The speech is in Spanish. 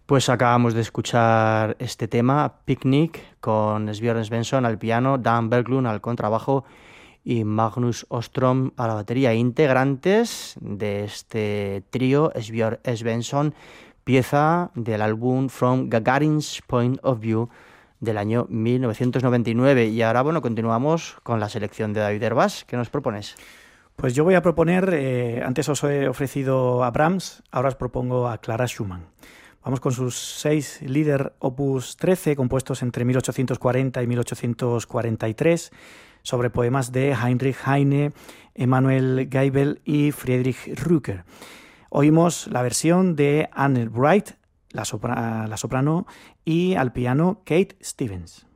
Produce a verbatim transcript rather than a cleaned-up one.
Pues acabamos de escuchar este tema, Picnic, con Björn Svensson al piano, Dan Berglund al contrabajo y Magnus Ostrom a la batería, integrantes de este trío Björn Svensson, pieza del álbum From Gagarin's Point of View del año mil novecientos noventa y nueve. Y ahora, bueno, continuamos con la selección de David Herbás. ¿Qué nos propones? Pues yo voy a proponer, eh, antes os he ofrecido a Brahms, ahora os propongo a Clara Schumann. Vamos con sus seis Lieder opus trece, compuestos entre mil ochocientos cuarenta y mil ochocientos cuarenta y tres, sobre poemas de Heinrich Heine, Emanuel Geibel y Friedrich Rücker. Oímos la versión de Anne Wright, la, sopra- la soprano, y al piano Kate Stevens.